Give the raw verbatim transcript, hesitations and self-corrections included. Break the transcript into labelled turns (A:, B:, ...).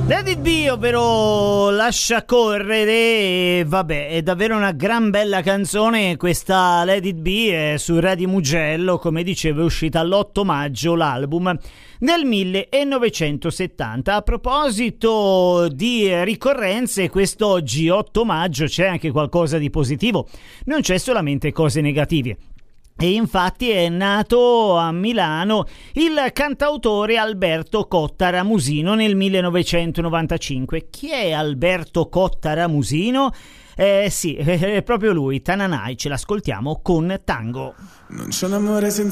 A: Let It Be, ovvero Lascia correre, e vabbè, è davvero una gran bella canzone questa Let It Be, è su Radio Mugello, come dicevo è uscita l'otto maggio l'album nel millenovecentosettanta. A proposito di ricorrenze, quest'oggi otto maggio c'è anche qualcosa di positivo, non c'è solamente cose negative. E infatti è nato a Milano il cantautore Alberto Cotta Ramusino nel millenovecentonovantacinque. Chi è Alberto Cotta Ramusino? Eh sì, è proprio lui, Tananai, ce l'ascoltiamo con Tango.
B: Non c'è un amore senza